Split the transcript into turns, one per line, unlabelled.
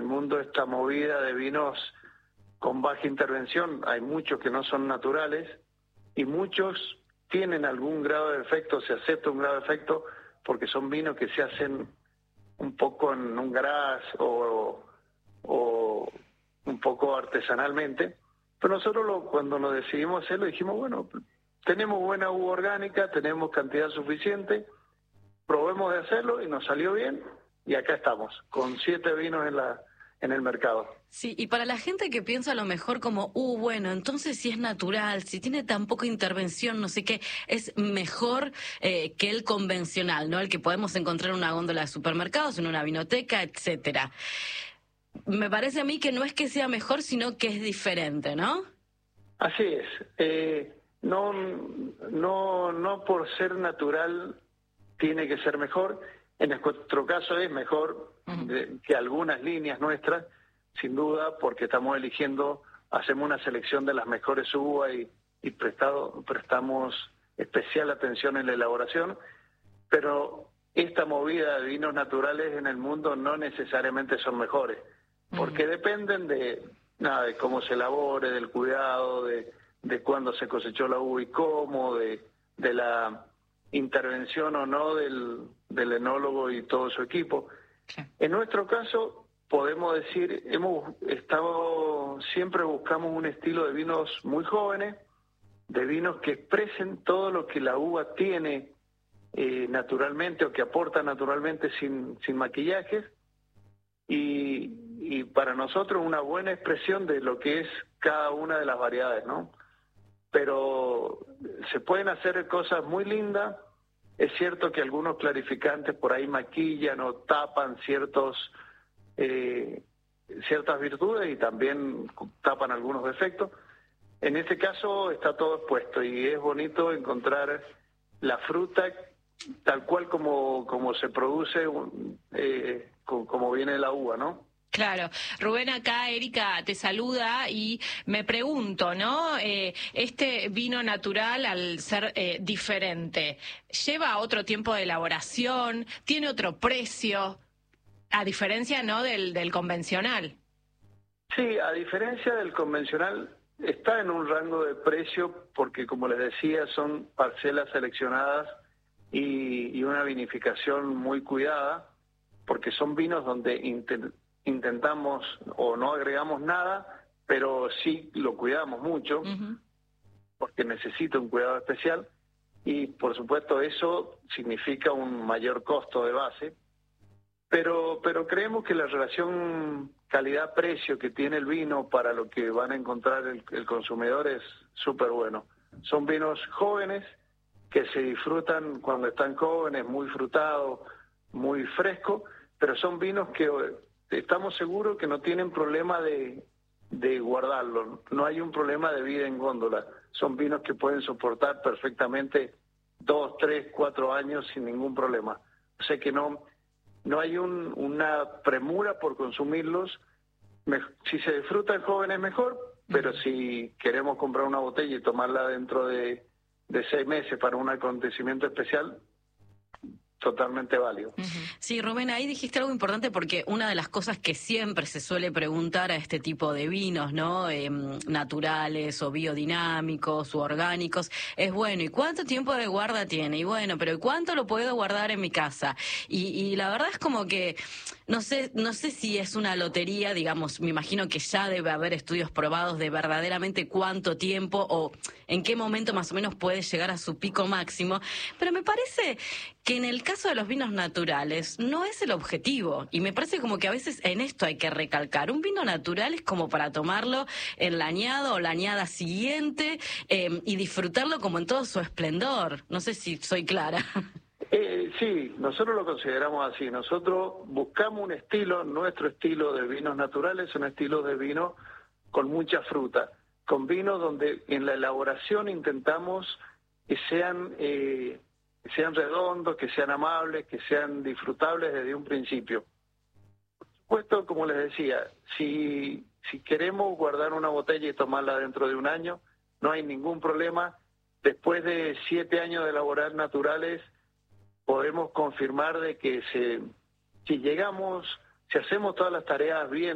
mundo esta movida de vinos con baja intervención. Hay muchos que no son naturales y muchos tienen algún grado de efecto, se acepta un grado de efecto porque son vinos que se hacen un poco en un garage o un poco artesanalmente. Pero nosotros cuando nos decidimos hacerlo dijimos, bueno, tenemos buena uva orgánica, tenemos cantidad suficiente, probemos de hacerlo y nos salió bien y acá estamos, con 7 vinos en el mercado.
Sí, y para la gente que piensa a lo mejor como, bueno, entonces si es natural, si tiene tan poca intervención, no sé qué, es mejor que el convencional, ¿no? El que podemos encontrar en una góndola de supermercados, en una vinoteca, etcétera. Me parece a mí que no es que sea mejor, sino que es diferente, ¿no?
Así es. No por ser natural tiene que ser mejor. En nuestro caso es mejor que algunas líneas nuestras, sin duda, porque estamos eligiendo, hacemos una selección de las mejores uvas y prestamos especial atención en la elaboración, pero esta movida de vinos naturales en el mundo no necesariamente son mejores, porque dependen de cómo se elabore, del cuidado, de cuándo se cosechó la uva y cómo, de la intervención o no del enólogo y todo su equipo. Sí. En nuestro caso, podemos decir, siempre buscamos un estilo de vinos muy jóvenes, de vinos que expresen todo lo que la uva tiene naturalmente o que aporta naturalmente sin maquillajes, y para nosotros una buena expresión de lo que es cada una de las variedades, ¿no? Pero se pueden hacer cosas muy lindas. Es cierto que algunos clarificantes por ahí maquillan o tapan ciertas virtudes y también tapan algunos defectos. En este caso está todo expuesto y es bonito encontrar la fruta tal cual como se produce, como viene la uva, ¿no?
Claro. Rubén, acá Erika te saluda y me pregunto, ¿no? Este vino natural, al ser diferente, ¿lleva otro tiempo de elaboración? ¿Tiene otro precio? A diferencia, ¿no?, del convencional.
Sí, a diferencia del convencional, está en un rango de precio porque, como les decía, son parcelas seleccionadas y una vinificación muy cuidada, porque son vinos donde intentamos o no agregamos nada, pero sí lo cuidamos mucho, porque necesita un cuidado especial y por supuesto eso significa un mayor costo de base, pero creemos que la relación calidad-precio que tiene el vino para lo que van a encontrar el consumidor es súper bueno. Son vinos jóvenes que se disfrutan cuando están jóvenes, muy frutados, muy frescos, pero son vinos que estamos seguros que no tienen problema de guardarlo. No hay un problema de vida en góndola. Son vinos que pueden soportar perfectamente 2, 3, 4 años sin ningún problema. O sea que no hay una premura por consumirlos. Si se disfrutan jóvenes mejor, pero si queremos comprar una botella y tomarla dentro de 6 meses para un acontecimiento especial, totalmente válido.
Sí, Rubén, ahí dijiste algo importante porque una de las cosas que siempre se suele preguntar a este tipo de vinos, ¿no? Naturales o biodinámicos o orgánicos, es bueno, ¿y cuánto tiempo de guarda tiene? Y bueno, pero ¿cuánto lo puedo guardar en mi casa? Y la verdad es como que no sé si es una lotería, digamos, me imagino que ya debe haber estudios probados de verdaderamente cuánto tiempo o en qué momento más o menos puede llegar a su pico máximo, pero me parece que en el caso de los vinos naturales no es el objetivo, y me parece como que a veces en esto hay que recalcar, un vino natural es como para tomarlo en la añada o la añada siguiente y disfrutarlo como en todo su esplendor. No sé si soy clara.
Sí, nosotros lo consideramos así. Nosotros buscamos un estilo, nuestro estilo de vinos naturales, un estilo de vino con mucha fruta, con vinos donde en la elaboración intentamos que sean redondos, que sean amables, que sean disfrutables desde un principio. Por supuesto, como les decía, si queremos guardar una botella y tomarla dentro de un año, no hay ningún problema. Después de 7 años de elaborar naturales, podemos confirmar de que si hacemos todas las tareas bien,